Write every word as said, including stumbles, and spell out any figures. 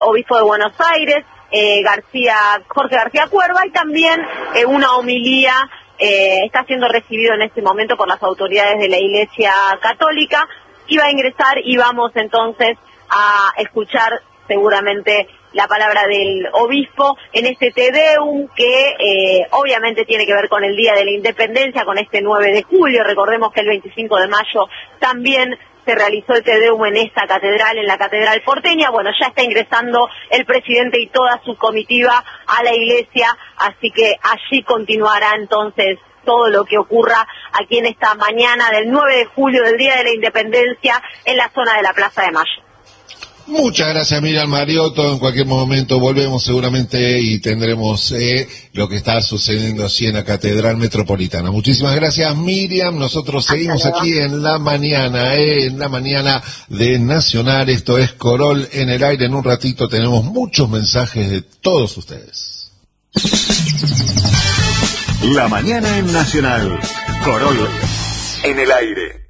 obispo de Buenos Aires, eh, García Jorge García Cuerva, y también eh, una homilía eh, está siendo recibido en este momento por las autoridades de la Iglesia Católica. Iba a ingresar y vamos entonces a escuchar seguramente la palabra del obispo en este Te Deum que eh, obviamente tiene que ver con el Día de la Independencia, con este nueve de julio. Recordemos que el veinticinco de mayo también se realizó el Te Deum en esta catedral, en la Catedral Porteña. Bueno, ya está ingresando el presidente y toda su comitiva a la iglesia, así que allí continuará entonces todo lo que ocurra aquí en esta mañana del nueve de julio, del Día de la Independencia, en la zona de la Plaza de Mayo. Muchas gracias, Miriam Mariotto. En cualquier momento volvemos seguramente y tendremos eh, lo que está sucediendo así en la Catedral Metropolitana. Muchísimas gracias, Miriam. Nosotros seguimos aquí en la mañana, eh, en la mañana de Nacional. Esto es Corol en el aire. En un ratito tenemos muchos mensajes de todos ustedes. La mañana en Nacional. Corol en el aire.